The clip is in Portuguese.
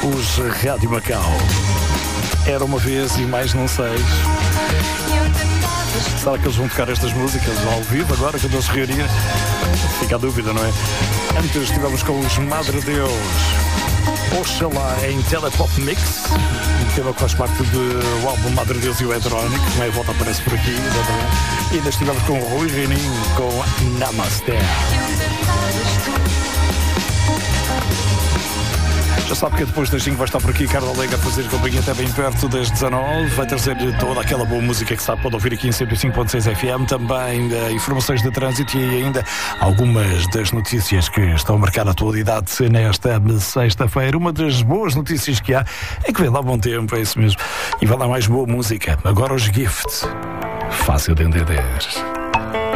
Os Rádio Macau. Era uma vez e mais não sei. Será que eles vão tocar estas músicas ao vivo agora, quando eles se reunirem? Fica a dúvida, não é? Antes estivemos com os Madre Deus. Oxalá em Telepop Mix, um tema que faz parte do álbum Madre Deus e o Electrónico, que meia volta aparece por aqui, exatamente. E ainda estivemos com o Rui Reininho, com Namaste. Já sabe que depois das 5 vai estar por aqui Carla Lega a fazer companhia até bem perto das 19. Vai trazer toda aquela boa música que sabe, pode ouvir aqui em 105.6 FM. Também informações de trânsito e ainda algumas das notícias que estão a marcar a atualidade nesta sexta-feira. Uma das boas notícias que há é que vem lá bom tempo, é isso mesmo. E vai lá mais boa música. Agora os Gift. Fácil de entender.